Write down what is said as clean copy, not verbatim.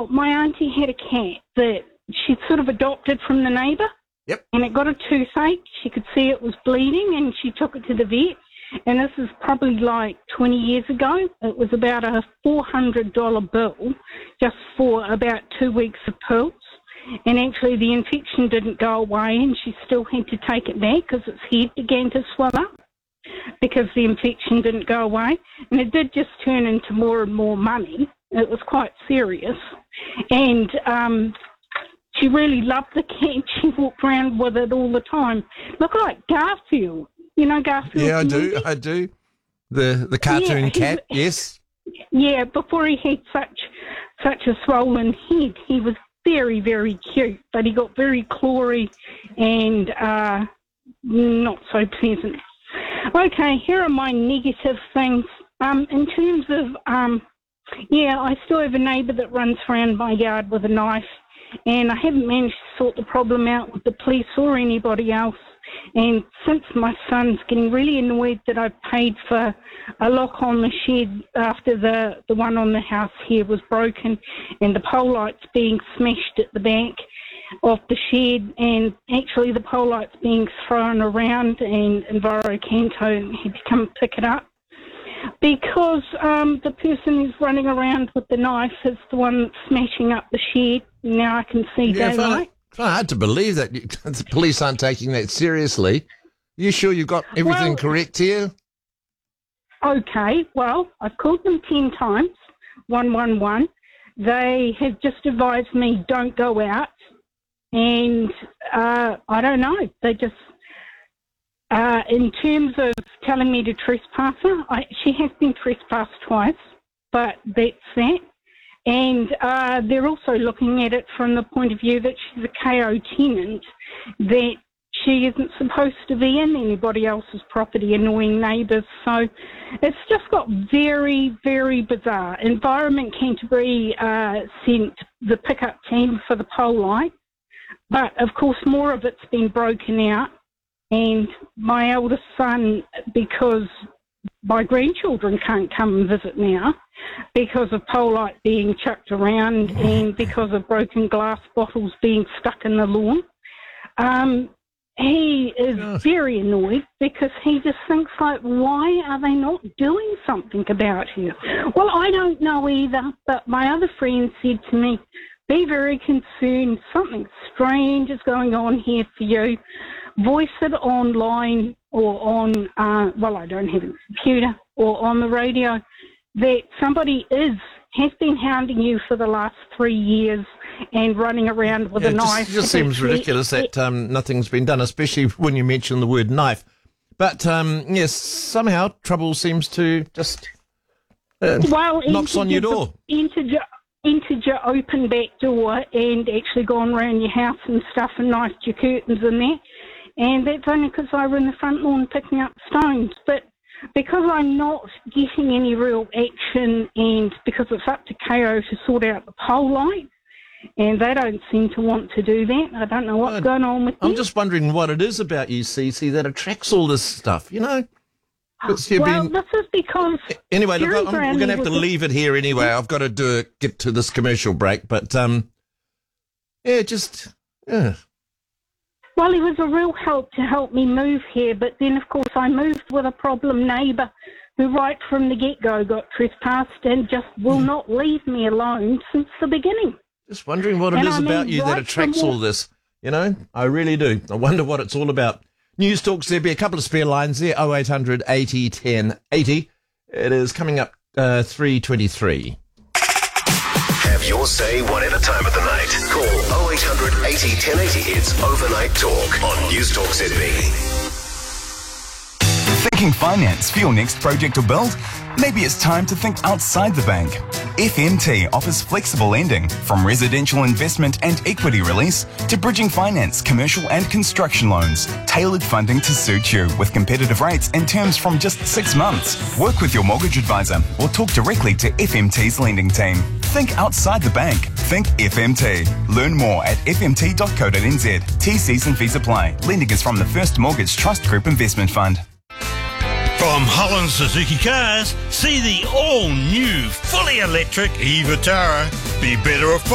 Well, my auntie had a cat that she'd sort of adopted from the neighbour. Yep. And it got a toothache. She could see it was bleeding, and she took it to the vet. And this is probably like 20 years ago. It was about a $400 bill just for about 2 weeks of pills. And actually the infection didn't go away, and she still had to take it back because its head began to swell up because the infection didn't go away. And it did just turn into more and more money. It was quite serious. And she really loved the cat. She walked around with it all the time. Looked like Garfield. You know Garfield? Yeah, I do. The cartoon cat, yes. Yeah, before he had such a swollen head, he was very, very cute, but he got very clawy and not so pleasant. Okay, here are my negative things. In terms of, I still have a neighbour that runs around my yard with a knife, and I haven't managed to sort the problem out with the police or anybody else. And since my son's getting really annoyed that I've paid for a lock on the shed after the one on the house here was broken, and the pole light's being smashed at the back of the shed, and actually the pole light's being thrown around, and Enviro Canto had to come pick it up. Because the person who's running around with the knife is the one that's smashing up the shed. Now I can see daylight. It's hard to believe that the police aren't taking that seriously. You sure you've got everything correct here? Okay, well, I've called them 10 times, 111. They have just advised me don't go out. And I don't know. They just, in terms of telling me to trespass her, she has been trespassed twice, but that's that. And they're also looking at it from the point of view that she's a KO tenant, that she isn't supposed to be in anybody else's property, annoying neighbours. So it's just got very, very bizarre. Environment Canterbury sent the pickup team for the pole light, but of course more of it's been broken out. And my eldest son, because my grandchildren can't come and visit now because of pole light being chucked around and because of broken glass bottles being stuck in the lawn. He is very annoyed because he just thinks, like, why are they not doing something about it? Well, I don't know either, but my other friend said to me, be very concerned, something strange is going on here for you. Voice it online or on, I don't have a computer, or on the radio, that somebody has been hounding you for the last 3 years and running around with a knife. It just seems ridiculous that nothing's been done, especially when you mention the word knife. But, yes, somehow trouble seems to just knocks on your door. Entered your open back door and actually gone around your house and stuff and knifed your curtains in there. And that's only because I were in the front lawn picking up stones. But because I'm not getting any real action, and because it's up to KO to sort out the pole light, and they don't seem to want to do that, I don't know what's going on with them. I'm just wondering what it is about you, Cece, that attracts all this stuff, you know? This is because... Anyway, look, we're going to have to leave it here anyway. I've got to get to this commercial break. But, Well, he was a real help to help me move here. But then, of course, I moved with a problem neighbour who right from the get-go got trespassed and just will not leave me alone since the beginning. Just wondering what it is about you that attracts all this. You know, I really do. I wonder what it's all about. News Talks, there'll be a couple of spare lines there, 0800 80 10 80. It is coming up 3:23. Have your say whatever time of the night. Call 0800 80 1080. It's Overnight Talk on News Talk ZB. Thinking finance for your next project or build? Maybe it's time to think outside the bank. FMT offers flexible lending, from residential investment and equity release to bridging finance, commercial and construction loans. Tailored funding to suit you with competitive rates and terms from just 6 months. Work with your mortgage advisor or talk directly to FMT's lending team. Think outside the bank. Think FMT. Learn more at fmt.co.nz. T-Cs and fees apply. Lending is from the First Mortgage Trust Group Investment Fund. From Holland Suzuki Cars, see the all-new, fully electric e-Vitara. Be better off